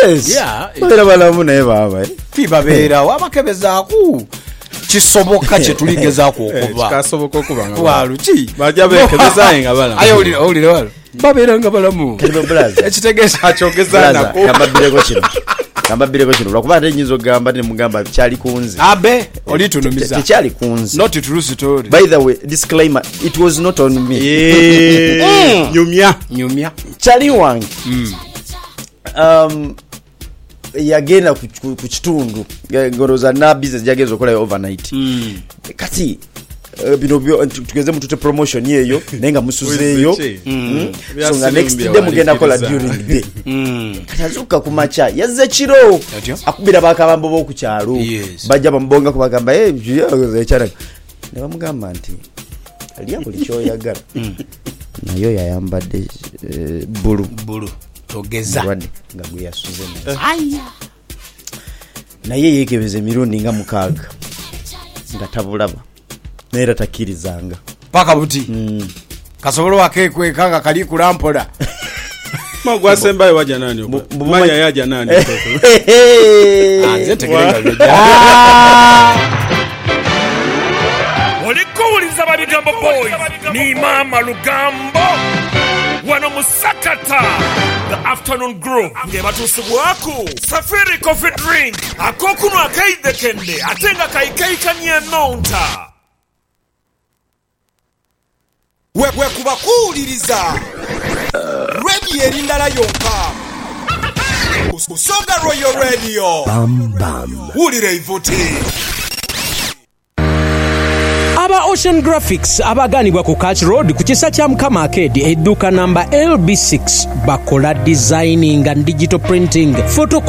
yes yeah era balamu naye baba tibabeera wabakebezaako kisoboka kye tuligezaako okuba kikasoboka okuba nga waluki bajja bekebeza nga balamu ayo olire walo babeera nga balamu ekitegeeza akyogeza nako kambabireko kino lwakuba ate nyinza okugamba ne mugamba kyali kunzi abe olitunumiza tekyali kunzi not true story by the way disclaimer it was not on me nyumya kyali wange yagenda ku kitundu ngoroza na business yageza okola overnight kati bino tugeze mutute promotion yeyo nenga musuzeyo so nga next day mugenda kola during day katazuka kumacha yazze kiro akubira bakabambo boku kyalo bajja bambonga kubagamba ekyara ne bamugamba nti aliya buli kyoyagala nayo yayambadde bulu togeza nga gwe yasuze naye yekebeze mirundi nga mukaaga nga tabulaba naera takirizanga paka buti kasobolo wakekwe kanga kali kulampola magwa sembaye waja nani maya yaja nani anze tegelenga olikuuliza Baligambo Boys ni mama Lugambo wano musakata the afternoon group nge batusibwaku safiri coffee drink akokuno akaide kende atenga kaikaikanye nonta we kubakuuliriza radio erindala yonka Usoga Royal Radio ulire ivuti aba Ocean Graphics abaganibwa ku Catch Road ku kisa kya Mukama Arcade edduka namba LB6 bakola designing and digital printing photocopy